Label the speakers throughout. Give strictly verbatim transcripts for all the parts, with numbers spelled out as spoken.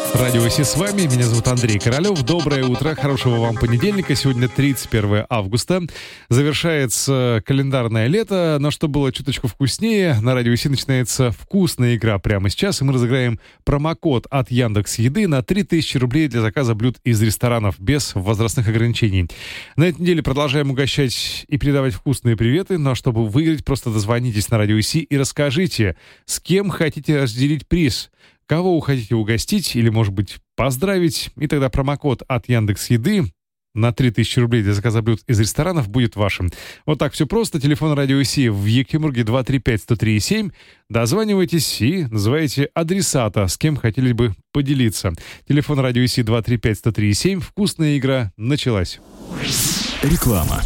Speaker 1: Радио Си с вами, меня зовут Андрей Королёв. Доброе утро, хорошего вам понедельника. Сегодня тридцать первое августа. Завершается календарное лето, но что было чуточку вкуснее, на Радио Си начинается вкусная игра прямо сейчас, и мы разыграем промокод от Яндекс.Еды на три тысячи рублей для заказа блюд из ресторанов без возрастных ограничений. На этой неделе продолжаем угощать и передавать вкусные приветы, но чтобы выиграть, просто дозвонитесь на Радио Си и расскажите, с кем хотите разделить приз. Кого вы хотите угостить или, может быть, поздравить, и тогда промокод от Яндекс.Еды на три тысячи рублей для заказа блюд из ресторанов будет вашим. Вот так все просто. Телефон Радио Си в Екатеринбурге два три пять сто три семь. Дозванивайтесь и называете адресата, с кем хотели бы поделиться. Телефон Радио Си два три пять сто три семь. Вкусная игра началась.
Speaker 2: Реклама.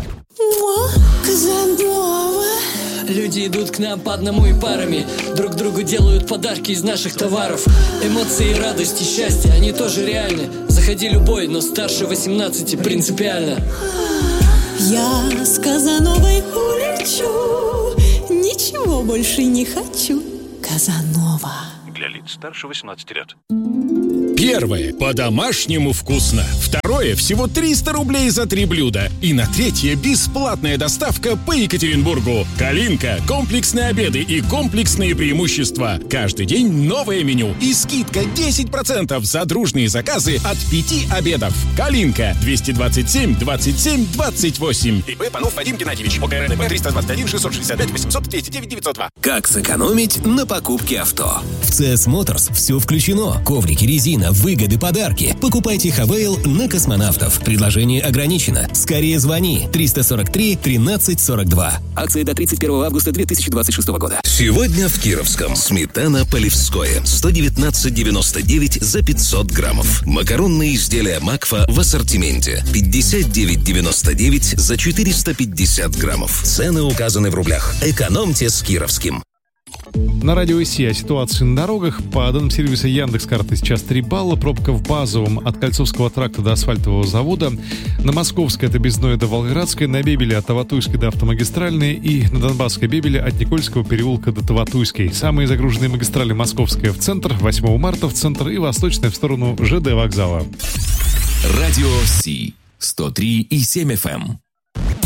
Speaker 3: Люди идут к нам по одному и парами, друг другу делают подарки из наших товаров. Эмоции, радости, счастье, они тоже реальны. Заходи любой, но старше восемнадцати принципиально.
Speaker 4: Я с Казановой улечу, ничего больше не хочу. Казанова.
Speaker 5: Для лиц старше восемнадцати лет.
Speaker 2: Первое. По-домашнему вкусно. Второе. Всего триста рублей за три блюда. И на третье. Бесплатная доставка по Екатеринбургу. Калинка. Комплексные обеды и комплексные преимущества. Каждый день новое меню. И скидка десять процентов за дружные заказы от пяти обедов. Калинка. двести двадцать семь двадцать семь двадцать восемь.
Speaker 6: ИП Панов Вадим Геннадьевич. ОКРНП триста двадцать один шестьсот шестьдесят пять восемьсот двести девять девятьсот два.
Speaker 7: Как сэкономить на покупке авто? В си эс Motors все включено. Коврики, резина, выгоды, подарки. Покупайте Хавейл на Космонавтов. Предложение ограничено. Скорее звони. триста сорок три тринадцать сорок два. Акция до тридцать первого августа две тысячи двадцать шестого года.
Speaker 8: Сегодня в Кировском. Сметана Полевское. сто девятнадцать девяносто девять за пятьсот граммов. Макаронные изделия Макфа в ассортименте. пятьдесят девять девяносто девять за четыреста пятьдесят граммов. Цены указаны в рублях. Экономьте с Кировским.
Speaker 1: На Радио Си о ситуации на дорогах. По данным сервиса Яндекс.Карты сейчас три балла. Пробка в Базовом от Кольцовского тракта до Асфальтового завода. На Московской от Объездной до Волгоградской. На Бебеле от Таватуйской до Автомагистральной. И на Донбасской Бебеле от Никольского переулка до Таватуйской. Самые загруженные магистрали: Московская в центр, восьмого марта в центр и Восточная в сторону ЖД вокзала.
Speaker 9: Радио Си сто три и семь эф эм.